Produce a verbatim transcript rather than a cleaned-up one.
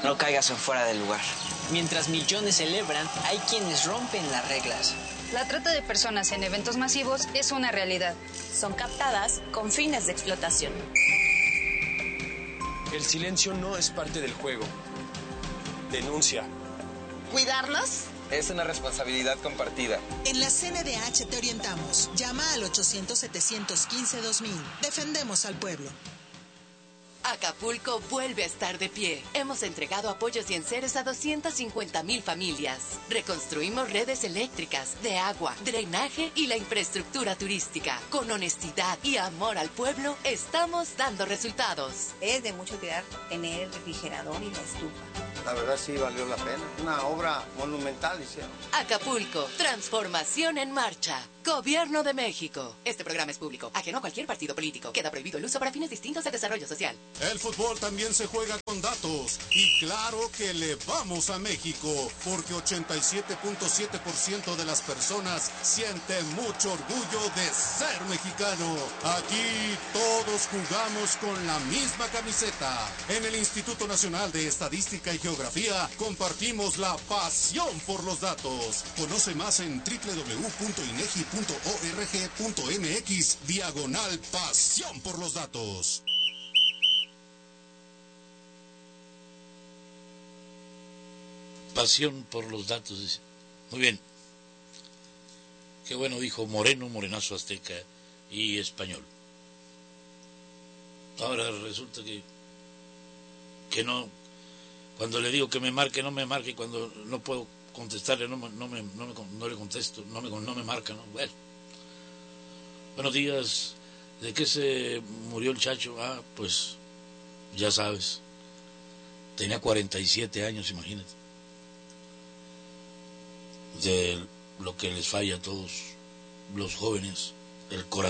No caigas en fuera del lugar. Mientras millones celebran, hay quienes rompen las reglas. La trata de personas en eventos masivos es una realidad. Son captadas con fines de explotación. El silencio no es parte del juego. Denuncia. ¿Cuidarnos? Es una responsabilidad compartida. En la C N D H te orientamos. Llama al ochocientos, setecientos quince, dos mil. Defendemos al pueblo. Acapulco vuelve a estar de pie. Hemos entregado apoyos y enseres a doscientas cincuenta mil familias. Reconstruimos redes eléctricas, de agua, drenaje y la infraestructura turística. Con honestidad y amor al pueblo, estamos dando resultados. Es de mucho cuidar tener el refrigerador y la estufa. La verdad sí valió la pena. Una obra monumental hicieron. Acapulco, transformación en marcha. Gobierno de México. Este programa es público, ajeno a cualquier partido político. Queda prohibido el uso para fines distintos de desarrollo social. El fútbol también se juega con datos. Y claro que le vamos a México, porque ochenta y siete punto siete por ciento de las personas sienten mucho orgullo de ser mexicano. Aquí todos jugamos con la misma camiseta. En el Instituto Nacional de Estadística y Geografía compartimos la pasión por los datos. Conoce más en doble u doble u doble u punto inegi punto org punto mx diagonal pasión por los datos. Pasión por los datos, dice. Muy bien. Qué bueno, dijo Moreno, Morenazo Azteca y Español. Ahora resulta que que no, cuando le digo que me marque, no me marque, y cuando no puedo contestarle, no, no, me, no, me, no le contesto, no me, no me marca, ¿no? Bueno. Buenos días. ¿De qué se murió el Chacho? Ah, pues, ya sabes. Tenía cuarenta y siete años, imagínate. De lo que les falla a todos los jóvenes, el corazón.